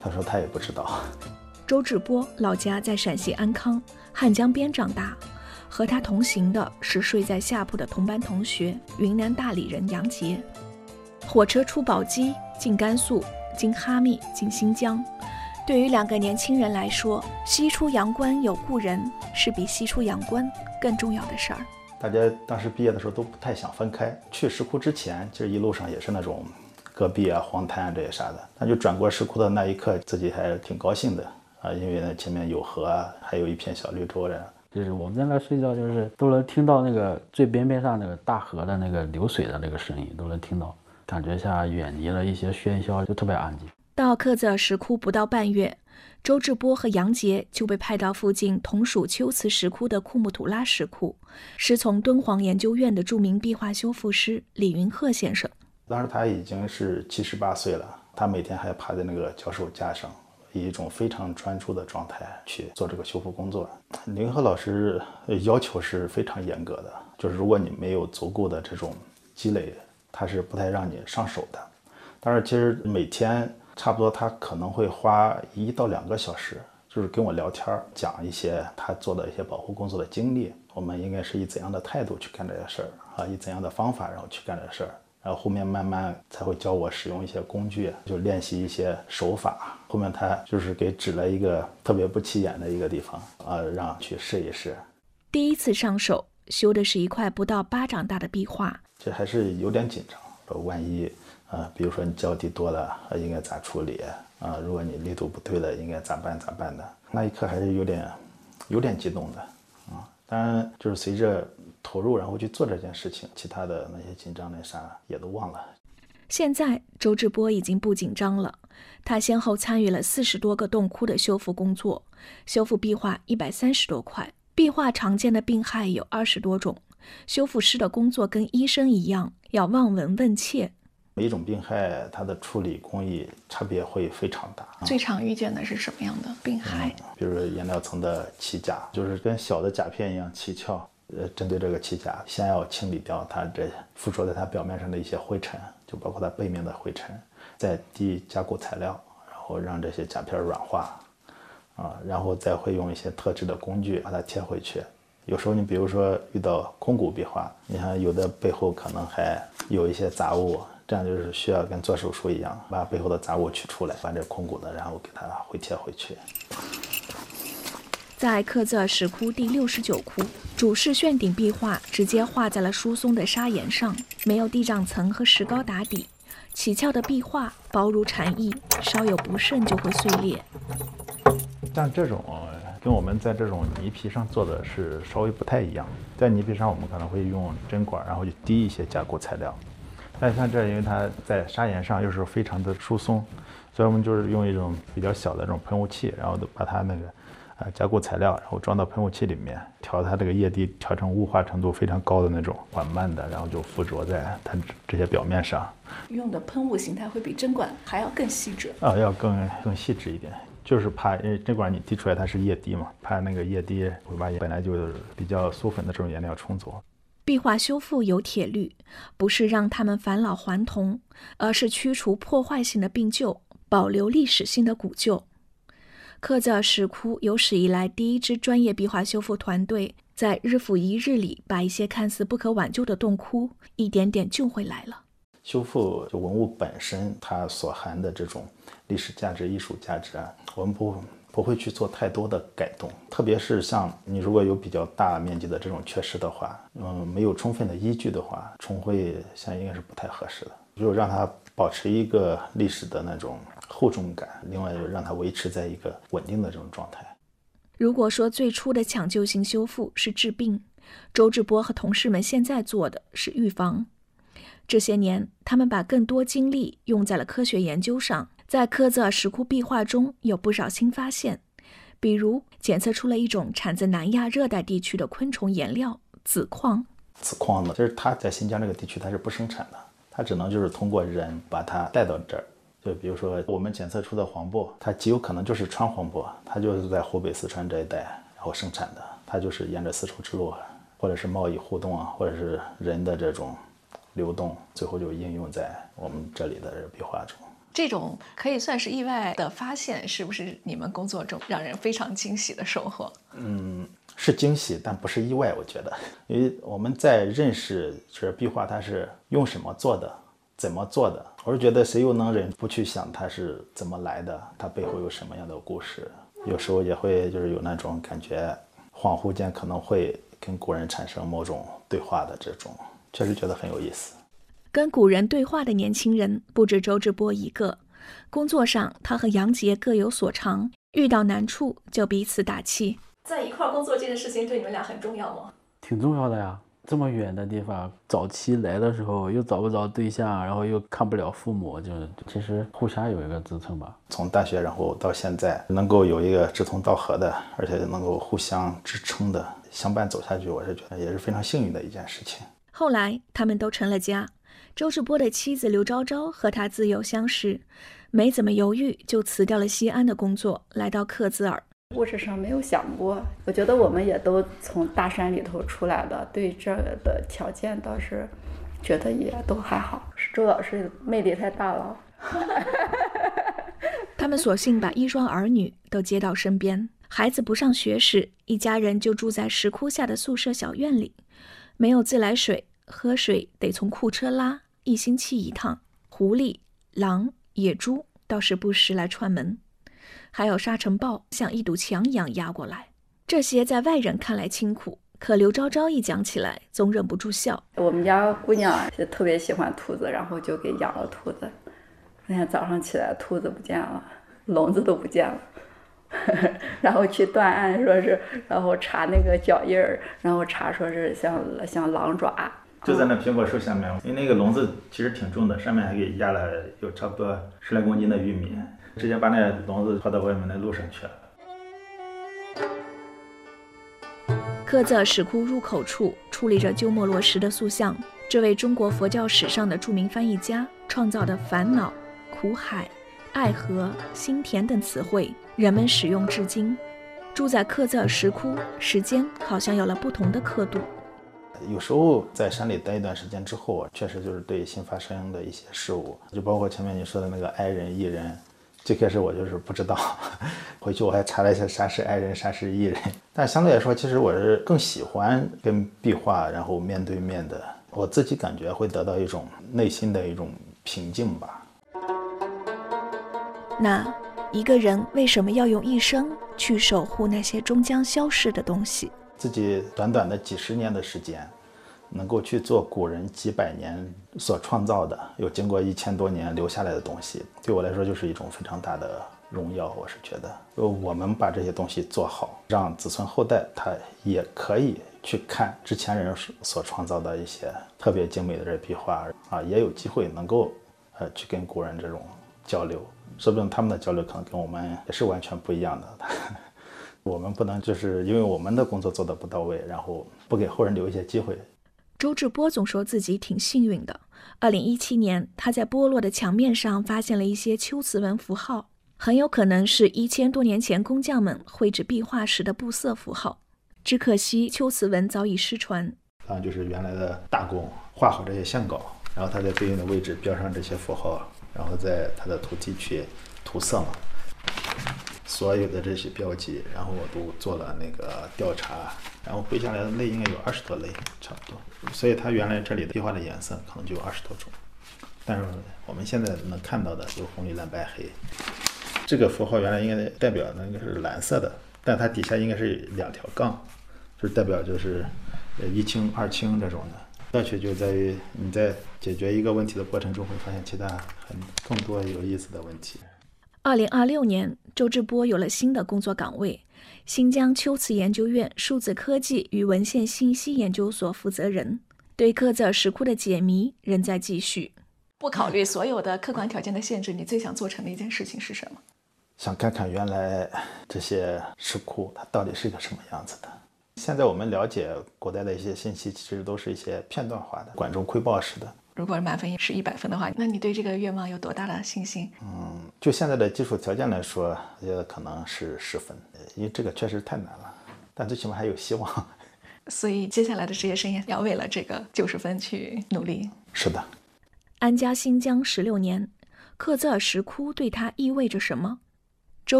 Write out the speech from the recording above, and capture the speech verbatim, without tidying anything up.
他说他也不知道。 周志波老家在陕西安康，汉江边长大，和他同行的是睡在下铺的同班同学云南大理人杨杰。火车出宝鸡，进甘肃，经哈密，进新疆。对于两个年轻人来说，西出阳关有故人是比西出阳关更重要的事儿。 大家当时毕业的时候都不太想分开。去石窟之前，其实一路上也是那种戈壁啊、荒滩啊这些啥的。但就转过石窟的那一刻，自己还挺高兴的啊，因为呢前面有河啊，还有一片小绿洲的。 就是我们在那睡觉，就是都能听到那个最边边上那个大河的那个流水的那个声音，都能听到，感觉下远离了一些喧嚣，就特别安静。 到克孜尔石窟不到半月，周志波和杨杰就被派到附近同属龟兹石窟的库木图拉石窟，师从敦煌研究院的著名壁画修复师李云鹤先生。 当时他已经是七十八岁了，他每天还趴在那个脚手架上，以一种非常专注的状态去做这个修复工作。李云鹤老师要求是非常严格的，就是如果你没有足够的这种积累，他是不太让你上手的。但是其实每天差不多他可能会花一到两个小时，就是跟我聊天，讲一些他做的一些保护工作的经历，我们应该是以怎样的态度去干这些事儿啊，以怎样的方法然后去干这些事儿，然后后面慢慢才会教我使用一些工具，就练习一些手法。后面他就是给指了一个特别不起眼的一个地方啊，让去试一试。 第一次上手修的是一块不到巴掌大的壁画， 这还是有点紧张，说万一啊，比如说你胶地多了，应该咋处理啊？如果你力度不对了，应该咋办咋办的？那一刻还是有点有点激动的啊。当然，就是随着投入，然后去做这件事情，其他的那些紧张那啥也都忘了。 现在周志波已经不紧张了，他先后参与了四十多个洞窟的修复工作，修复壁画一百三十多块。壁画常见的病害有二十多种，修复师的工作跟医生一样，要望闻问切。 每一种病害，它的处理工艺差别会非常大。 最常遇见的是什么样的病害？ 嗯、比如颜料层的起甲，就是跟小的甲片一样起翘。呃，针对这个起甲，先要清理掉它这附着在它表面上的一些灰尘，就包括它背面的灰尘，再滴加固材料，然后让这些甲片软化，啊，然后再会用一些特制的工具把它贴回去。有时候你比如说遇到空骨壁画，你看有的背后可能还有一些杂物。这样就是需要跟做手术一样，把背后的杂物取出来，把这空骨的然后给它回贴回去。 在克孜尔石窟第六十九窟，主室旋顶壁画直接画在了疏松的砂岩上，没有地障层和石膏打底，起翘的壁画薄如蝉翼，稍有不慎就会碎裂。 像这种跟我们在这种泥皮上做的是稍微不太一样，在泥皮上我们可能会用针管，然后就滴一些加固材料。但像这，因为它在砂岩上又是非常的疏松，所以我们就是用一种比较小的这种喷雾器，然后把它那个呃加固材料，然后装到喷雾器里面，调它这个液滴调成雾化程度非常高的那种，缓慢的，然后就附着在它这些表面上。 用的喷雾形态会比针管还要更细致啊，要更更细致一点，就是怕因为针管你滴出来它是液滴嘛，怕那个液滴会把本来就是比较酥粉的这种颜料冲走。 壁画修复有铁律，不是让他们返老还童，而是驱除破坏性的病旧，保留历史性的古旧。克孜尔石窟有史以来第一支专业壁画修复团队，在日复一日里，把一些看似不可挽救的洞窟一点点救回来了。 修复就文物本身它所含的这种历史价值、艺术价值啊，我们不不会去做太多的改动，特别是像你如果有比较大面积的这种缺失的话，嗯，没有充分的依据的话，重绘像应该是不太合适的，就让它保持一个历史的那种厚重感，另外就让它维持在一个稳定的这种状态。 如果说最初的抢救性修复是治病，周志波和同事们现在做的是预防。这些年，他们把更多精力用在了科学研究上。在克孜尔石窟壁画中有不少新发现，比如检测出了一种产自南亚热带地区的昆虫颜料紫矿。 紫矿呢，其实它在新疆这个地区它是不生产的，它只能就是通过人把它带到这儿。就比如说我们检测出的黄柏，它极有可能就是川黄柏，它就是在湖北、四川这一带然后生产的，它就是沿着丝绸之路，或者是贸易互动啊，或者是人的这种流动，最后就应用在我们这里的壁画中。 这种可以算是意外的发现，是不是你们工作中让人非常惊喜的收获？ 嗯，是惊喜，但不是意外，我觉得，因为我们在认识这壁画它是用什么做的，怎么做的，我是觉得谁又能忍不去想它是怎么来的，它背后有什么样的故事，有时候也会就是有那种感觉，恍惚间可能会跟古人产生某种对话的这种，确实觉得很有意思。 跟古人对话的年轻人不止周志波一个，工作上他和杨杰各有所长，遇到难处就彼此打气。在一块工作这件事情对你们俩很重要吗？ 挺重要的呀，这么远的地方，早期来的时候又找不着对象，然后又看不了父母，就其实互相有一个支撑吧。 从大学然后到现在，能够有一个志同道合的，而且能够互相支撑的相伴走下去，我是觉得也是非常幸运的一件事情。 后来他们都成了家，周志波的妻子刘昭昭和他自幼相识，没怎么犹豫就辞掉了西安的工作，来到克孜尔。 物质上没有想过，我觉得我们也都从大山里头出来的，对这的条件倒是觉得也都还好。是周老师魅力太大了。 他们索性把一双儿女都接到身边，孩子不上学时，一家人就住在石窟下的宿舍小院里，没有自来水，喝水得从库车拉，一星期一趟。狐狸、狼、野猪倒是不时来串门，还有沙尘暴像一堵墙一样压过来。这些在外人看来清苦，可刘昭昭一讲起来总忍不住笑。 我们家姑娘就特别喜欢兔子，然后就给养了兔子。那天早上起来，兔子不见了，笼子都不见了。然后去断案，说是，然后查那个脚印儿，然后查说是像像狼爪。 就在那苹果树下面，因为那个笼子其实挺重的，上面还给压了有差不多十来公斤的玉米，直接把那笼子抛到外面的路上去了。 克孜尔石窟入口处矗立着鸠摩罗什的塑像，这位中国佛教史上的著名翻译家创造的烦恼、苦海、爱河、心田等词汇，人们使用至今。住在克孜尔石窟，时间好像有了不同的刻度。 有时候在山里待一段时间之后，确实就是对新发生的一些事物，就包括前面你说的那个哀人、艺人，最开始我就是不知道，回去我还查了一下啥是哀人，啥是艺人。但相对来说，其实我是更喜欢跟壁画然后面对面的，我自己感觉会得到一种内心的一种平静吧。 那一个人为什么要用一生去守护那些终将消逝的东西？ 自己短短的几十年的时间，能够去做古人几百年所创造的，有经过一千多年留下来的东西，对我来说就是一种非常大的荣耀。我是觉得，我们把这些东西做好，让子孙后代他也可以去看之前人所创造的一些特别精美的这壁画啊，也有机会能够呃去跟古人这种交流，说不定他们的交流可能跟我们也是完全不一样的。我们不能就是因为我们的工作做得不到位，然后不给后人留一些机会。 周志波总说自己挺幸运的。二零一七年，他在剥落的墙面上发现了一些秋瓷文符号，很有可能是一千多年前工匠们绘制壁画时的布色符号。只可惜秋瓷文早已失传。 啊，就是原来的大工画好这些线稿，然后他在对应的位置标上这些符号，然后在他的土地去涂色嘛。所有的这些标记，然后我都做了那个调查，然后绘下来的类应该有二十多类，差不多。所以它原来这里的壁画的颜色可能就有二十多种，但是我们现在能看到的有红、绿、蓝、白、黑。这个符号原来应该代表那个是蓝色的，但它底下应该是两条杠，就是代表就是一清、二清这种的。乐趣就在于你在解决一个问题的过程中，会发现其他很更多有意思的问题。 二零二六年，周志波有了新的工作岗位，新疆秋瓷研究院数字科技与文献信息研究所负责人。对克孜尔石窟的解谜仍在继续。不考虑所有的客观条件的限制，你最想做成的一件事情是什么？ 想看看原来这些石窟它到底是一个什么样子的。现在我们了解古代的一些信息，其实都是一些片段化的、管中窥豹式的。 如果满分是一百分的话，那你对这个愿望有多大的信心？ 嗯，就现在的技术条件来说，我觉得可能是十分，因为这个确实太难了，但最起码还有希望。 所以接下来的职业生涯要为了这个九十分去努力。 是的。 安家新疆十六年， 克孜尔石窟对他意味着什么？